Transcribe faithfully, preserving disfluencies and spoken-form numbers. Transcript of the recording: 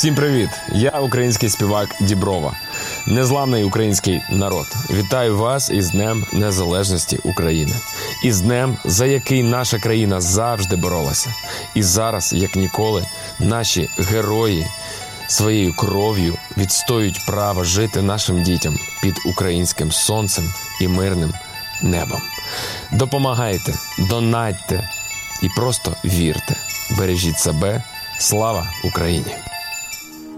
Всім привіт! Я український співак Діброва. Незламний український народ. Вітаю вас із Днем Незалежності України. Із днем, за який наша країна завжди боролася. І зараз, як ніколи, наші герої своєю кров'ю відстоюють право жити нашим дітям під українським сонцем і мирним небом. Допомагайте, донатьте і просто вірте. Бережіть себе. Слава Україні!